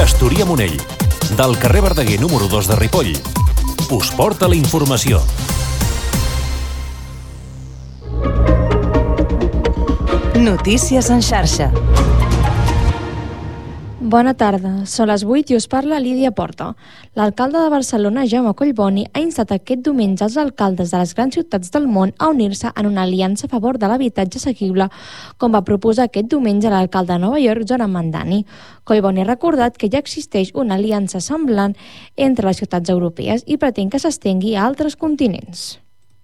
Gestoria Monell, del carrer Verdaguer número 2 de Ripoll. Us porta la informació. Notícies en xarxa. Bona tarda, són les 8 i us parla Lídia Porta. L'alcalde de Barcelona, Jaume Collboni, ha instat aquest diumenge els alcaldes de les grans ciutats del món a unir-se en una aliança a favor de l'habitatge assequible, com va proposar aquest diumenge l'alcalde de Nova York, John Hamdani. Collboni ha recordat que ja existeix una aliança semblant entre les ciutats europees i pretén que s'estengui a altres continents.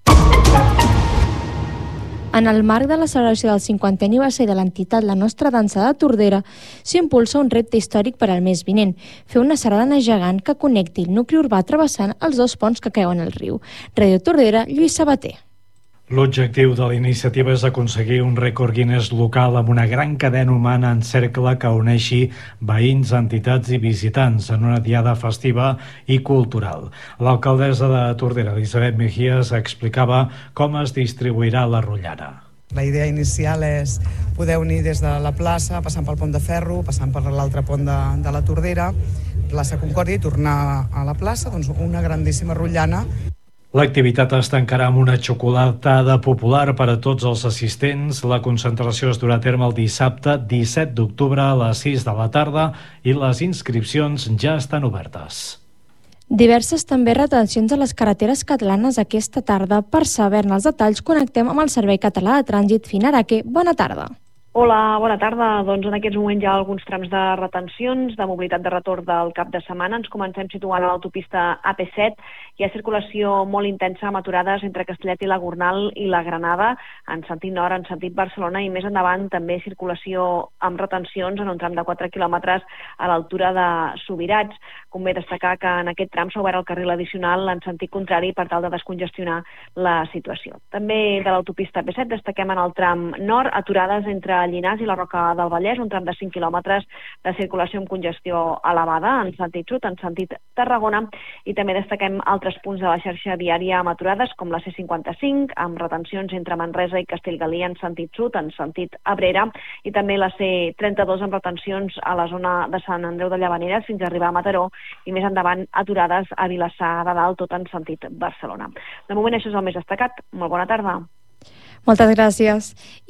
En el marc de la celebració del 50è aniversari de l'entitat La Nostra Dansa de Tordera, s'impulsa un repte històric per al mes vinent, fer una sardana gegant que connecti el nucli urbà travessant els dos ponts que creuen el riu. Ràdio Tordera, Lluís Sabater. L'objectiu de la iniciativa és aconseguir un rècord Guinness local amb una gran cadena humana en cercle que uneixi veïns, entitats i visitants en una diada festiva i cultural. L'alcaldessa de Tordera, Elisabet Mejías, explicava com es distribuirà la rotllana. La idea inicial és poder unir des de la plaça, passant pel pont de Ferro, passant per l'altre pont de la Tordera, plaça Concòrdia, i tornar a la plaça, doncs una grandíssima rotllana. L'activitat es tancarà amb una xocolatada popular per a tots els assistents. La concentració es durà a terme el dissabte 17 d'octubre a les 6 de la tarda i les inscripcions ja estan obertes. Diverses també retencions a les carreteres catalanes aquesta tarda. Per saber-ne els detalls, connectem amb el Servei Català de Trànsit. Finaraque, bona tarda. Hola, bona tarda. Doncs en aquests moments hi ha alguns trams de retencions de mobilitat de retorn del cap de setmana. Ens comencem situant a l'autopista AP7. Hi ha circulació molt intensa amb aturades entre Castellet i la Gornal i la Granada, en sentit nord, en sentit Barcelona, i més endavant també circulació amb retencions en un tram de 4 quilòmetres a l'altura de Subirats. Convé destacar que en aquest tram s'ha obert el carril addicional en sentit contrari per tal de descongestionar la situació. També de l'autopista AP7 destaquem en el tram nord aturades entre Llinars i la Roca del Vallès, un tram de 5 quilòmetres de circulació amb congestió elevada en sentit sud, en sentit Tarragona, i també destaquem altres punts de la xarxa viària amb aturades com la C55, amb retencions entre Manresa i Castellgalí en sentit sud, en sentit Abrera, i també la C32 amb retencions a la zona de Sant Andreu de Llavaneres fins a arribar a Mataró, i més endavant aturades a Vilassar de Dalt, tot en sentit Barcelona. De moment això és el més destacat. Molt bona tarda. Moltes gràcies.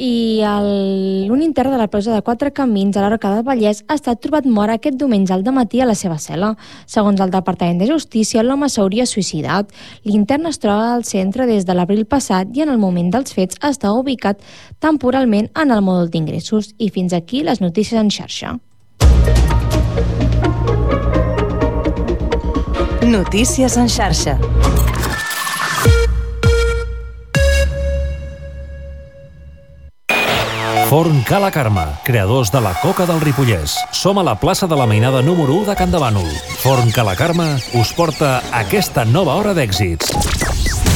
I un intern de la presó de Quatre Camins a la Roca del Vallès ha estat trobat mort aquest diumenge al dematí a la seva cel·la. Segons el Departament de Justícia, l'home s'hauria suïcidat. L'intern es troba al centre des de l'abril passat i en el moment dels fets està ubicat temporalment en el mòdul d'ingressos. I fins aquí les notícies en xarxa. Notícies en xarxa. Forn Ca la Carme, creadors de la coca del Ripollès. Som a la plaça de la Mainada número 1 de Can de Bànol. Forn Ca la Carme us porta aquesta nova hora d'èxits.